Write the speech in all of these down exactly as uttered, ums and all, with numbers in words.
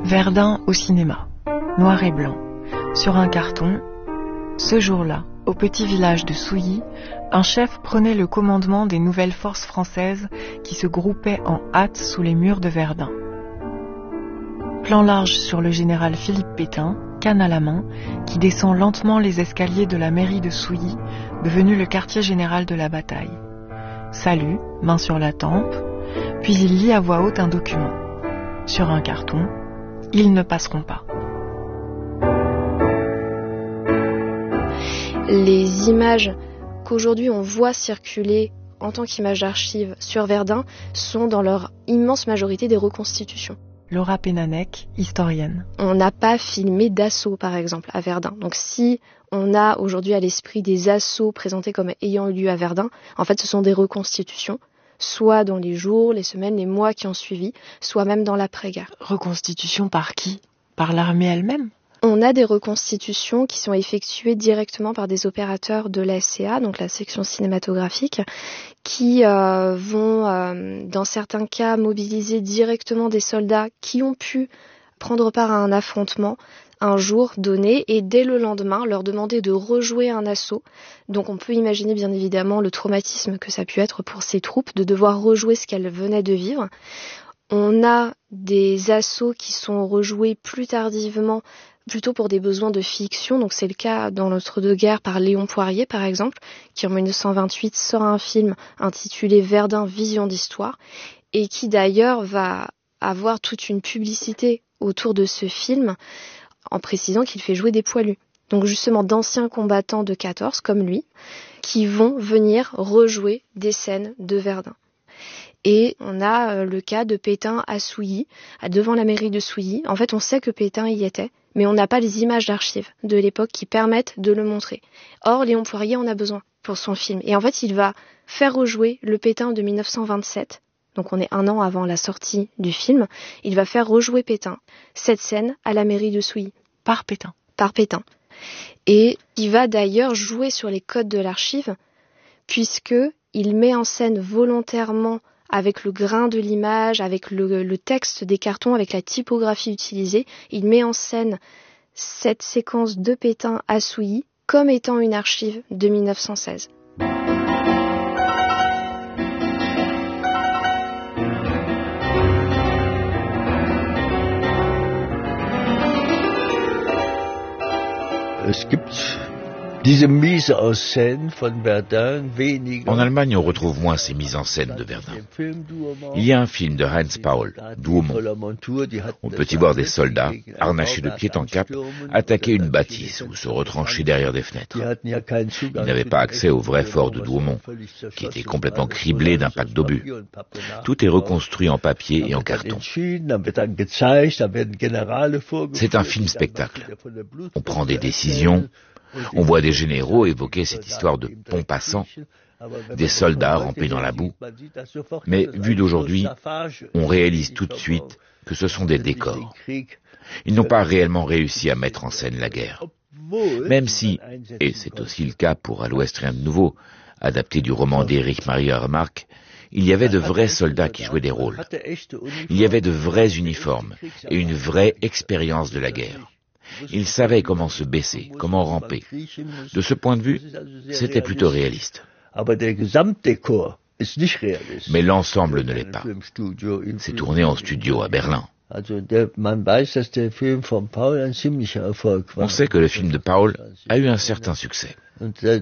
Verdun au cinéma, noir et blanc, sur un carton. Ce jour-là, au petit village de Souilly, un chef prenait le commandement des nouvelles forces françaises qui se groupaient en hâte sous les murs de Verdun. Plan large sur le général Philippe Pétain, canne à la main, qui descend lentement les escaliers de la mairie de Souilly, devenu le quartier général de la bataille. Salue, main sur la tempe, puis il lit à voix haute un document. Sur un carton, ils ne passeront pas. Les images qu'aujourd'hui on voit circuler en tant qu'images d'archives sur Verdun sont dans leur immense majorité des reconstitutions. Laura Pénanec, historienne. On n'a pas filmé d'assaut, par exemple, à Verdun. Donc si on a aujourd'hui à l'esprit des assauts présentés comme ayant eu lieu à Verdun, en fait ce sont des reconstitutions, soit dans les jours, les semaines, les mois qui ont suivi, soit même dans l'après-guerre. Reconstitution par qui ? Par l'armée elle-même ? On a des reconstitutions qui sont effectuées directement par des opérateurs de la S C A, donc la section cinématographique, qui euh, vont, euh, dans certains cas, mobiliser directement des soldats qui ont pu prendre part à un affrontement un jour donné et dès le lendemain leur demander de rejouer un assaut. Donc on peut imaginer bien évidemment le traumatisme que ça a pu être pour ces troupes de devoir rejouer ce qu'elles venaient de vivre. On a des assauts qui sont rejoués plus tardivement, plutôt pour des besoins de fiction, donc c'est le cas dans l'entre-deux-guerres par Léon Poirier par exemple, qui en dix-neuf cent vingt-huit sort un film intitulé Verdun, vision d'histoire, et qui d'ailleurs va avoir toute une publicité autour de ce film, en précisant qu'il fait jouer des poilus. Donc justement d'anciens combattants de quatorze, comme lui, qui vont venir rejouer des scènes de Verdun. Et on a le cas de Pétain à Souilly, devant la mairie de Souilly. En fait, on sait que Pétain y était, mais on n'a pas les images d'archives de l'époque qui permettent de le montrer. Or, Léon Poirier en a besoin pour son film. Et en fait, il va faire rejouer le Pétain de dix-neuf cent vingt-sept, donc on est un an avant la sortie du film. Il va faire rejouer Pétain, cette scène à la mairie de Souilly. Par Pétain. Par Pétain. Et il va d'ailleurs jouer sur les codes de l'archive, puisqu'il met en scène volontairement, avec le grain de l'image, avec le, le texte des cartons, avec la typographie utilisée, il met en scène cette séquence de Pétain à Souilly comme étant une archive de dix-neuf cent seize. Es gibt diese Mise en scène von Verdun weniger. En Allemagne, on retrouve moins ces mises en scène de Verdun. Il y a un film de Heinz Paul, Douaumont. On peut y voir des soldats, harnachés de pied en cap, attaquer une bâtisse ou se retrancher derrière des fenêtres. Ils n'avaient pas accès au vrai fort de Douaumont, qui était complètement criblé d'impacts d'obus. Tout est reconstruit en papier et en carton. C'est un film spectacle. On prend des décisions. On voit des généraux évoquer cette histoire de pont passant, des soldats rampés dans la boue. Mais vu d'aujourd'hui, on réalise tout de suite que ce sont des décors. Ils n'ont pas réellement réussi à mettre en scène la guerre. Même si, et c'est aussi le cas pour À l'Ouest rien de nouveau, adapté du roman d'Éric Maria Remarque, il y avait de vrais soldats qui jouaient des rôles. Il y avait de vrais uniformes et une vraie expérience de la guerre. Ils savaient comment se baisser, comment ramper. De ce point de vue, c'était plutôt réaliste. Mais l'ensemble ne l'est pas. C'est tourné en studio à Berlin. On sait que le film de Paul a eu un certain succès. Mais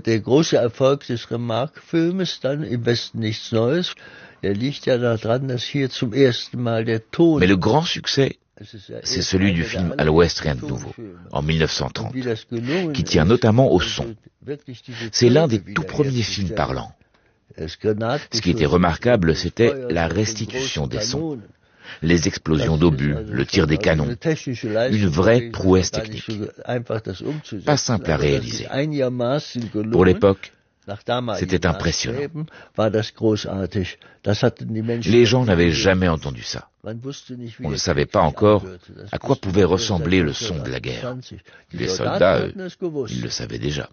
le grand succès, c'est celui du film À l'Ouest rien de nouveau, en dix-neuf cent trente, qui tient notamment au son. C'est l'un des tout premiers films parlants. Ce qui était remarquable, c'était la restitution des sons. Les explosions d'obus, le tir des canons, une vraie prouesse technique. Pas simple à réaliser. Pour l'époque, c'était impressionnant. Les gens n'avaient jamais entendu ça. On ne savait pas encore à quoi pouvait ressembler le son de la guerre. Les soldats, eux, ils le savaient déjà.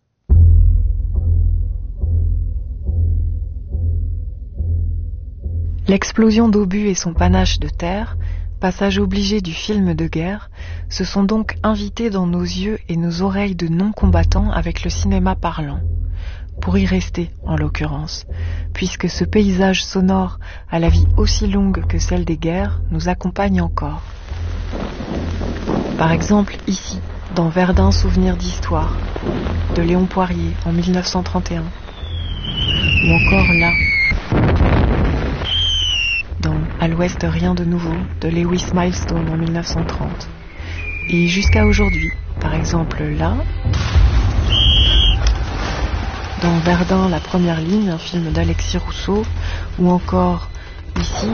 L'explosion d'obus et son panache de terre passage obligé du film de guerre, se sont donc invités dans nos yeux et nos oreilles de non-combattants avec le cinéma parlant. Pour y rester, en l'occurrence, puisque ce paysage sonore à la vie aussi longue que celle des guerres nous accompagne encore. Par exemple, ici, dans Verdun, Souvenir d'Histoire, de Léon Poirier en mille neuf cent trente et un. Ou encore là, dans À l'Ouest, rien de nouveau, de Lewis Milestone en mille neuf cent trente. Et jusqu'à aujourd'hui, par exemple là, dans Verdun, la première ligne, un film d'Alexis Rousseau, ou encore ici,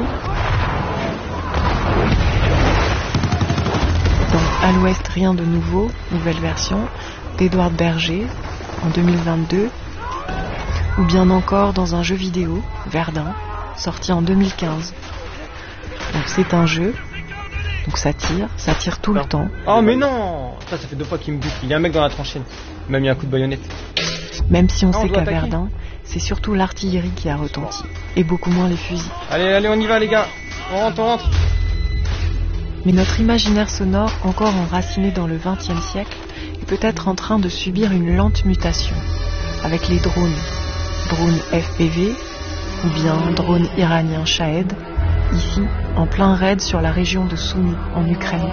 dans À l'Ouest, rien de nouveau, nouvelle version, d'Édouard Berger, en deux mille vingt-deux, ou bien encore dans un jeu vidéo, Verdun, sorti en deux mille quinze. Donc c'est un jeu, donc ça tire, ça tire tout le temps. Oh mais non, ça, ça fait deux fois qu'il me bute, il y a un mec dans la tranchée, il m'a mis un coup de baïonnette. Même si on ah, sait on qu'à attaquer. Verdun, c'est surtout l'artillerie qui a retenti, et beaucoup moins les fusils. Allez, allez, on y va les gars, on rentre, on rentre. Mais notre imaginaire sonore, encore enraciné dans le vingtième siècle, est peut-être en train de subir une lente mutation, avec les drones, drones F P V, ou bien drones iraniens Shahed, ici, en plein raid sur la région de Soumy, en Ukraine.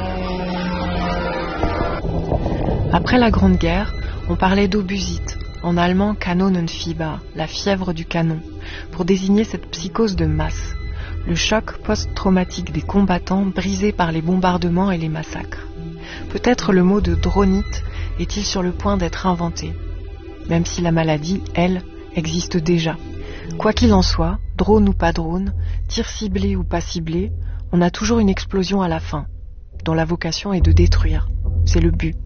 Après la Grande Guerre, on parlait d'obusite, en allemand Kanonenfieber, la fièvre du canon, pour désigner cette psychose de masse, le choc post-traumatique des combattants brisés par les bombardements et les massacres. Peut-être le mot de dronite est-il sur le point d'être inventé, même si la maladie, elle, existe déjà. Quoi qu'il en soit, drone ou pas drone, tir ciblé ou pas ciblé, on a toujours une explosion à la fin, dont la vocation est de détruire. C'est le but.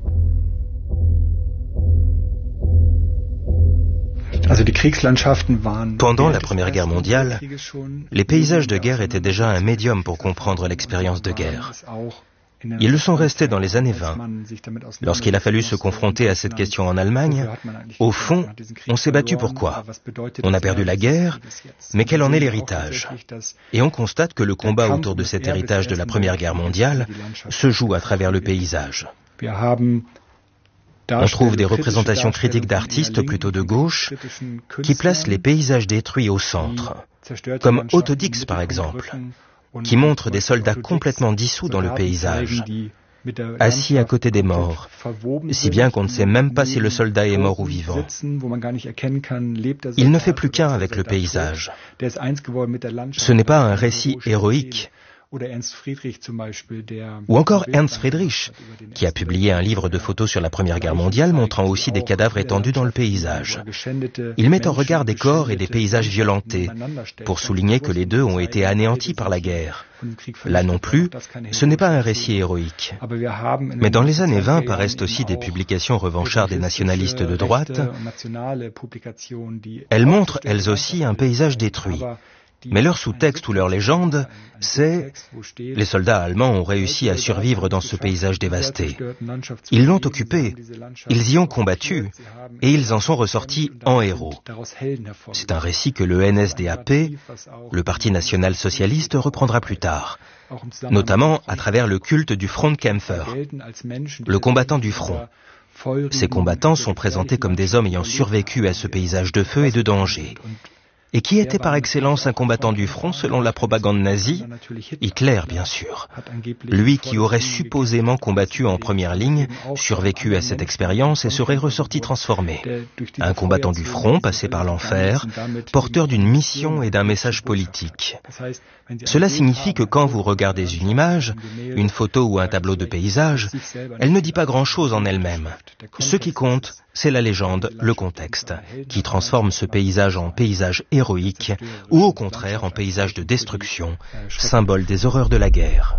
Pendant la Première Guerre mondiale, les paysages de guerre étaient déjà un médium pour comprendre l'expérience de guerre. Ils le sont restés dans les années vingt. Lorsqu'il a fallu se confronter à cette question en Allemagne, au fond, on s'est battu pour quoi ? On a perdu la guerre, mais quel en est l'héritage ? Et on constate que le combat autour de cet héritage de la Première Guerre mondiale se joue à travers le paysage. On trouve des représentations critiques d'artistes plutôt de gauche qui placent les paysages détruits au centre, comme Otto Dix par exemple, qui montre des soldats complètement dissous dans le paysage, assis à côté des morts, si bien qu'on ne sait même pas si le soldat est mort ou vivant. Il ne fait plus qu'un avec le paysage. Ce n'est pas un récit héroïque. Ou encore Ernst Friedrich, qui a publié un livre de photos sur la Première Guerre mondiale montrant aussi des cadavres étendus dans le paysage. Il met en regard des corps et des paysages violentés, pour souligner que les deux ont été anéantis par la guerre. Là non plus, ce n'est pas un récit héroïque. Mais dans les années vingt paraissent aussi des publications revanchardes des nationalistes de droite. Elles montrent, elles aussi, un paysage détruit. Mais leur sous-texte ou leur légende, c'est « Les soldats allemands ont réussi à survivre dans ce paysage dévasté. Ils l'ont occupé, ils y ont combattu, et ils en sont ressortis en héros. » C'est un récit que le N S D A P, le Parti national-socialiste, reprendra plus tard, notamment à travers le culte du Frontkämpfer, le combattant du front. Ces combattants sont présentés comme des hommes ayant survécu à ce paysage de feu et de danger. Et qui était par excellence un combattant du front selon la propagande nazie ? Hitler, bien sûr. Lui qui aurait supposément combattu en première ligne, survécu à cette expérience et serait ressorti transformé. Un combattant du front passé par l'enfer, porteur d'une mission et d'un message politique. Cela signifie que quand vous regardez une image, une photo ou un tableau de paysage, elle ne dit pas grand-chose en elle-même. Ce qui compte, c'est la légende, le contexte, qui transforme ce paysage en paysage héroïque ou au contraire en paysage de destruction, symbole des horreurs de la guerre.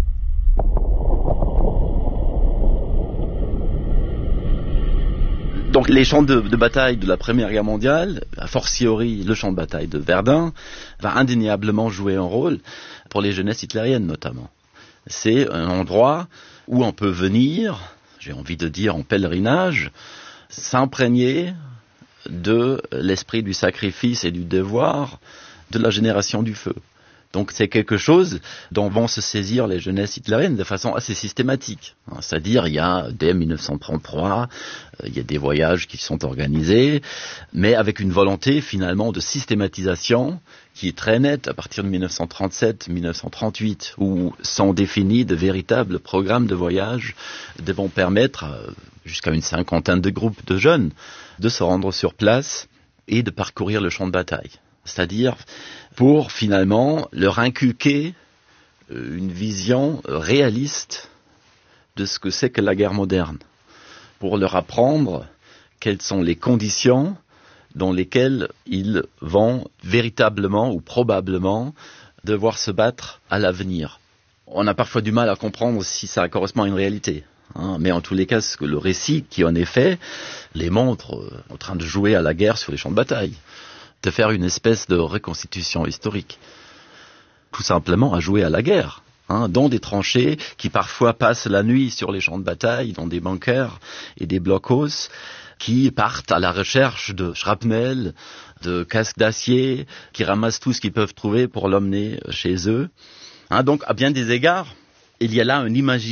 Donc les champs de, de bataille de la Première Guerre mondiale, a fortiori le champ de bataille de Verdun, va indéniablement jouer un rôle pour les jeunesses hitlériennes notamment. C'est un endroit où on peut venir, j'ai envie de dire en pèlerinage, s'imprégner de l'esprit du sacrifice et du devoir de la génération du feu, Donc c'est quelque chose dont vont se saisir les jeunesses hitlériennes de façon assez systématique. C'est-à-dire, il y a, dès mille neuf cent trente-trois, il y a des voyages qui sont organisés, mais avec une volonté finalement de systématisation qui est très nette à partir de mille neuf cent trente-sept mille neuf cent trente-huit, où sont définis de véritables programmes de voyage devant permettre jusqu'à une cinquantaine de groupes de jeunes de se rendre sur place et de parcourir le champ de bataille. C'est-à-dire pour finalement leur inculquer une vision réaliste de ce que c'est que la guerre moderne, pour leur apprendre quelles sont les conditions dans lesquelles ils vont véritablement ou probablement devoir se battre à l'avenir. On a parfois du mal à comprendre si ça correspond à une réalité. Hein, mais en tous les cas, ce que le récit qui en est fait les montre euh, en train de jouer à la guerre sur les champs de bataille, de faire une espèce de reconstitution historique. Tout simplement à jouer à la guerre, hein, dans des tranchées qui parfois passent la nuit sur les champs de bataille, dans des bunkers et des blockhaus, qui partent à la recherche de shrapnel, de casques d'acier, qui ramassent tout ce qu'ils peuvent trouver pour l'emmener chez eux. Hein, donc, à bien des égards, il y a là un imaginaire